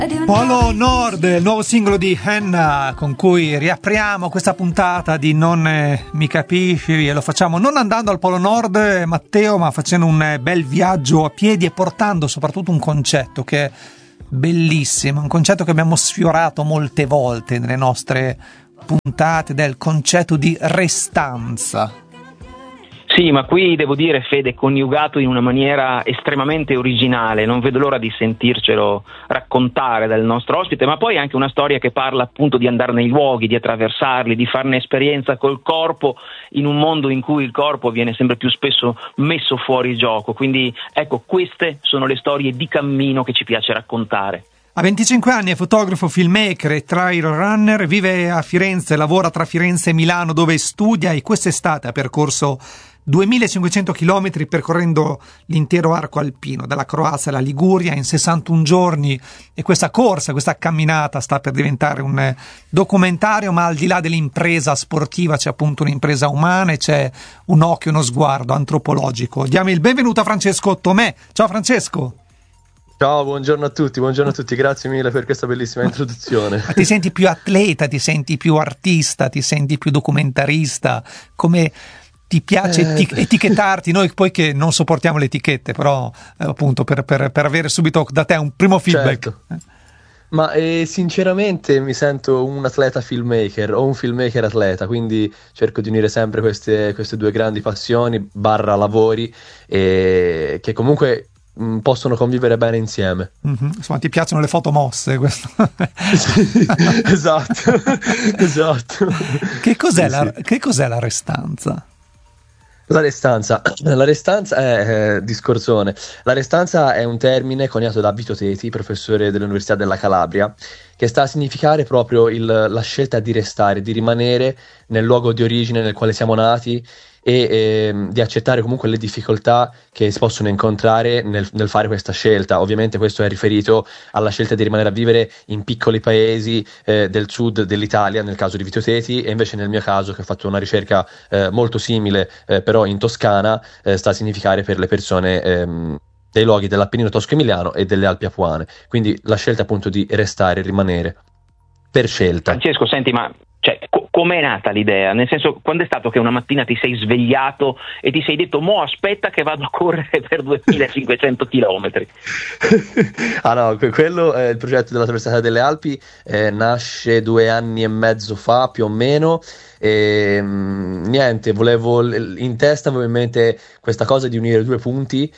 Polo Nord, il nuovo singolo di Henna con cui riapriamo questa puntata di Non mi capisci, e lo facciamo non andando al Polo Nord, Matteo, ma facendo un bel viaggio a piedi e portando soprattutto un concetto che è bellissimo, un concetto che abbiamo sfiorato molte volte nelle nostre puntate, del concetto di restanza. Sì, ma qui devo dire, Fede, coniugato in una maniera estremamente originale, non vedo l'ora di sentircelo raccontare dal nostro ospite, ma poi anche una storia che parla appunto di andare nei luoghi, di attraversarli, di farne esperienza col corpo in un mondo in cui il corpo viene sempre più spesso messo fuori gioco. Quindi ecco, queste sono le storie di cammino che ci piace raccontare. A 25 anni è fotografo, filmmaker e trail runner, vive a Firenze, lavora tra Firenze e Milano dove studia e quest'estate ha percorso 2500 km percorrendo l'intero arco alpino, dalla Croazia alla Liguria in 61 giorni, e questa corsa, questa camminata sta per diventare un documentario, ma al di là dell'impresa sportiva c'è appunto un'impresa umana e c'è un occhio, uno sguardo antropologico. Diamo il benvenuto a Francesco Tomè. Ciao Francesco. Ciao, buongiorno a tutti, grazie mille per questa bellissima introduzione. Ma ti senti più atleta, ti senti più artista, ti senti più documentarista? Come ti piace etichettarti? Noi poi che non sopportiamo le etichette, però appunto per avere subito da te un primo feedback. Certo. Ma sinceramente mi sento un atleta filmmaker o un filmmaker atleta, quindi cerco di unire sempre queste due grandi passioni barra lavori che comunque possono convivere bene insieme. Mm-hmm. Insomma, ti piacciono le foto mosse, questo. Sì, esatto. Che cos'è la restanza? La restanza è discorsone. La restanza è un termine coniato da Vito Teti, professore dell'Università della Calabria, che sta a significare proprio la scelta di restare, di rimanere nel luogo di origine nel quale siamo nati e di accettare comunque le difficoltà che si possono incontrare nel fare questa scelta. Ovviamente questo è riferito alla scelta di rimanere a vivere in piccoli paesi del sud dell'Italia, nel caso di Vito Teti, e invece nel mio caso, che ho fatto una ricerca molto simile però in Toscana, sta a significare per le persone dei luoghi dell'Appennino tosco-emiliano e delle Alpi Apuane. Quindi la scelta appunto di restare, rimanere per scelta. Francesco, senti, ma com'è nata l'idea? Nel senso, quando è stato che una mattina ti sei svegliato e ti sei detto mo aspetta che vado a correre per 2500 chilometri? Ah no, quello è il progetto della traversata delle Alpi, nasce 2 anni e mezzo fa più o meno. E niente, in testa avevo in mente questa cosa di unire 2 punti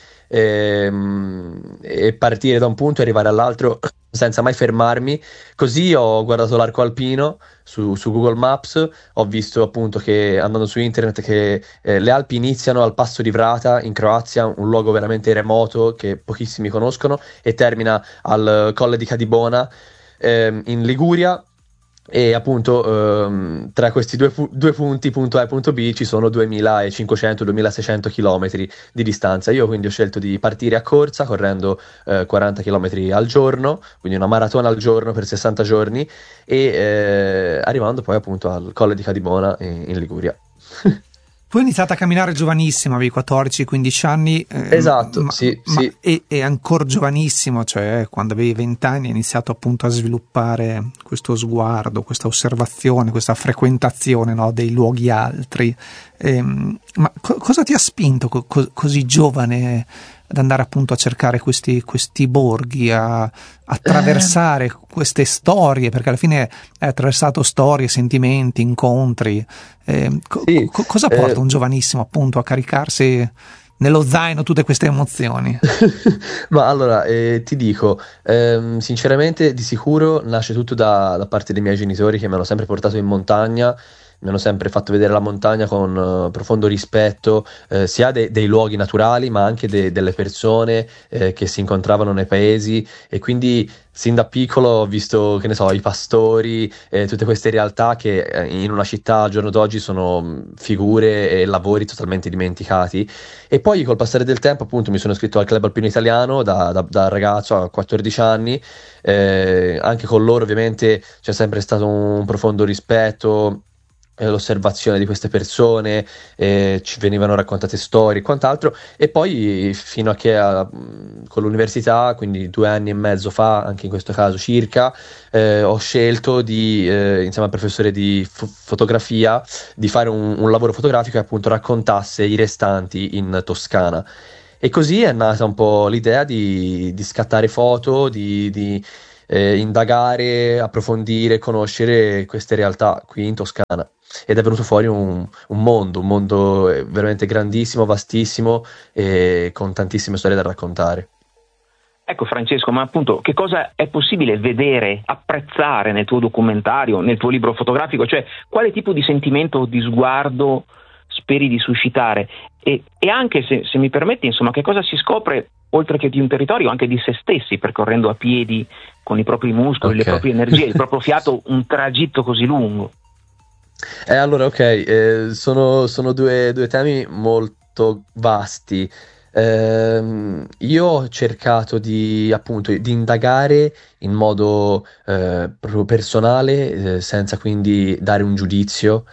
e partire da un punto e arrivare all'altro senza mai fermarmi. Così ho guardato l'arco alpino su Google Maps, ho visto appunto che, andando su internet, che le Alpi iniziano al Passo di Vrata in Croazia, un luogo veramente remoto che pochissimi conoscono, e termina al Colle di Cadibona in Liguria. E appunto tra questi due punti, punto A e punto B, ci sono 2500-2600 chilometri di distanza. Io quindi ho scelto di partire a corsa correndo 40 chilometri al giorno, quindi una maratona al giorno per 60 giorni, e arrivando poi appunto al Colle di Cadibona in Liguria. Tu hai iniziato a camminare giovanissimo, avevi 14-15 anni. Esatto, sì. E ancora giovanissimo, cioè quando avevi 20 anni hai iniziato appunto a sviluppare questo sguardo, questa osservazione, questa frequentazione, no, dei luoghi altri. Ma cosa ti ha spinto così giovane ad andare appunto a cercare questi borghi, a attraversare queste storie, perché alla fine hai attraversato storie, sentimenti, incontri. Cosa porta un giovanissimo appunto a caricarsi nello zaino tutte queste emozioni? Ma allora ti dico, sinceramente, di sicuro nasce tutto da parte dei miei genitori, che mi hanno sempre portato in montagna. Mi hanno sempre fatto vedere la montagna con profondo rispetto, sia dei luoghi naturali, ma anche delle persone che si incontravano nei paesi, e quindi sin da piccolo ho visto, che ne so, i pastori, tutte queste realtà che in una città al giorno d'oggi sono figure e lavori totalmente dimenticati. E poi col passare del tempo appunto mi sono iscritto al Club Alpino Italiano da ragazzo a 14 anni, anche con loro ovviamente c'è sempre stato un profondo rispetto. l'osservazione di queste persone, ci venivano raccontate storie e quant'altro, e poi fino a che con l'università, quindi 2 anni e mezzo fa, anche in questo caso circa, ho scelto insieme al professore di fotografia, di fare un lavoro fotografico che appunto raccontasse i restanti in Toscana. E così è nata un po' l'idea di scattare foto, di indagare, approfondire, conoscere queste realtà qui in Toscana. Ed è venuto fuori un mondo veramente grandissimo, vastissimo, e con tantissime storie da raccontare. Ecco Francesco, ma appunto che cosa è possibile vedere, apprezzare nel tuo documentario, nel tuo libro fotografico? Cioè, quale tipo di sentimento o di sguardo speri di suscitare? E anche, se mi permetti, insomma, che cosa si scopre, oltre che di un territorio, anche di se stessi, percorrendo a piedi, con i propri muscoli, le proprie energie, il proprio fiato, un tragitto così lungo? Allora, sono due temi molto vasti. Io ho cercato di indagare in modo proprio personale, senza quindi dare un giudizio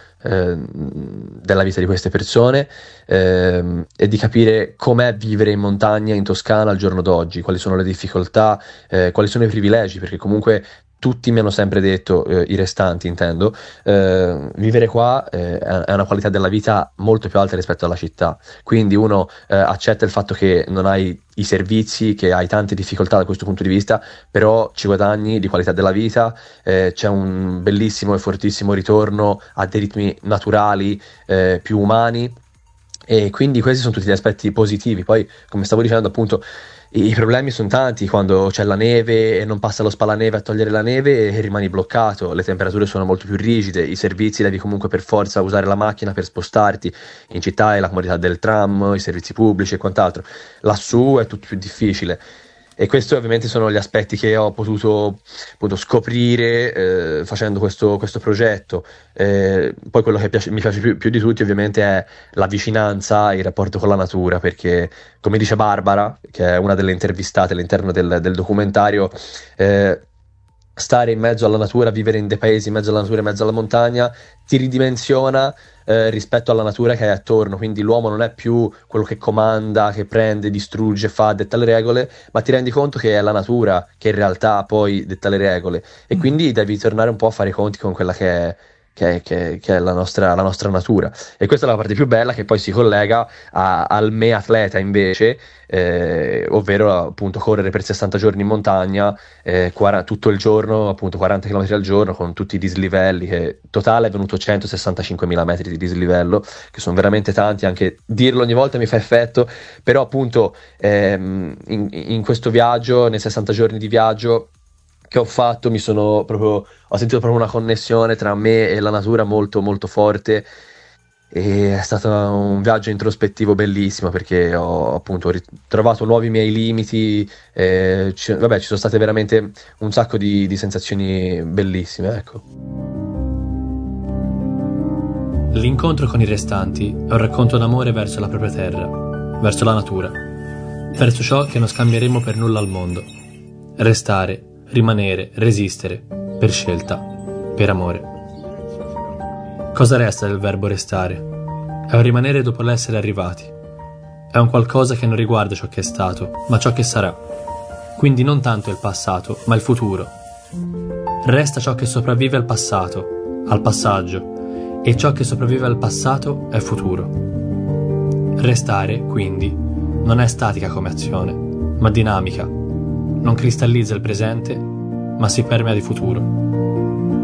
della vita di queste persone, e di capire com'è vivere in montagna in Toscana al giorno d'oggi, quali sono le difficoltà, quali sono i privilegi, perché comunque tutti mi hanno sempre detto, i restanti intendo, vivere qua è una qualità della vita molto più alta rispetto alla città, quindi uno accetta il fatto che non hai i servizi, che hai tante difficoltà da questo punto di vista, però ci guadagni di qualità della vita, c'è un bellissimo e fortissimo ritorno a dei ritmi naturali, più umani, e quindi questi sono tutti gli aspetti positivi. Poi, come stavo dicendo, appunto, i problemi sono tanti quando c'è la neve e non passa lo spalaneve a togliere la neve e rimani bloccato, le temperature sono molto più rigide, i servizi devi comunque per forza usare la macchina per spostarti, in città hai la comodità del tram, i servizi pubblici e quant'altro, lassù è tutto più difficile. E questi ovviamente sono gli aspetti che ho potuto appunto scoprire facendo questo progetto. Poi quello che mi piace più di tutti ovviamente è la vicinanza, il rapporto con la natura, perché come dice Barbara, che è una delle intervistate all'interno del documentario, stare in mezzo alla natura, vivere in dei paesi in mezzo alla natura, in mezzo alla montagna, ti ridimensiona rispetto alla natura che hai attorno, quindi l'uomo non è più quello che comanda, che prende, distrugge, detta le regole, ma ti rendi conto che è la natura che in realtà poi detta le regole, e quindi devi tornare un po' a fare i conti con quella che è la nostra natura. E questa è la parte più bella, che poi si collega al me atleta invece, ovvero appunto correre per 60 giorni in montagna, tutto il giorno, appunto 40 km al giorno, con tutti i dislivelli, che totale è venuto 165.000 metri di dislivello, che sono veramente tanti, anche dirlo ogni volta mi fa effetto, però appunto in questo viaggio, nei 60 giorni di viaggio che ho fatto, ho sentito proprio una connessione tra me e la natura molto molto forte, e è stato un viaggio introspettivo bellissimo, perché ho appunto trovato nuovi miei limiti, ci sono state veramente un sacco di sensazioni bellissime, ecco. L'incontro con i restanti è un racconto d'amore verso la propria terra, verso la natura, verso ciò che non scambieremo per nulla al mondo. Restare, rimanere, resistere, per scelta, per amore. Cosa resta del verbo restare? È un rimanere dopo l'essere arrivati. È un qualcosa che non riguarda ciò che è stato, ma ciò che sarà. Quindi non tanto il passato, ma il futuro. Resta ciò che sopravvive al passato, al passaggio, e ciò che sopravvive al passato è futuro. Restare, quindi, non è statica come azione, ma dinamica. Non cristallizza il presente, ma si permea di futuro.